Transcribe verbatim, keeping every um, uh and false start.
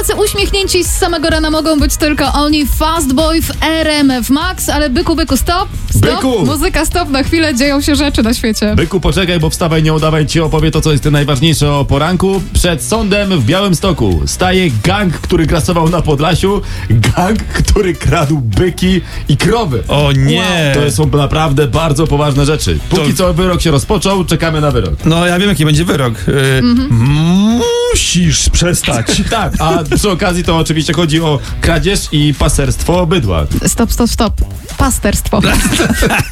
tacy uśmiechnięci z samego rana mogą być tylko oni Fastboy w R M F Max, ale byku, byku, stop, stop, Byku! muzyka stop, na chwilę dzieją się rzeczy na świecie. Byku, poczekaj, bo wstawaj, nie udawaj, ci opowie to, co jest najważniejsze o poranku. Przed sądem w Białymstoku staje gang, który grasował na Podlasiu, gang, który kradł byki i krowy. O nie! To są naprawdę bardzo poważne rzeczy. Póki To- co wyrok się rozpoczął, czekamy na wyrok. No ja wiem, jaki będzie wyrok. Yy, Musisz przestać. Tak, a przy okazji to oczywiście chodzi o kradzież i paserstwo bydła. Stop, stop, stop. Pasterstwo.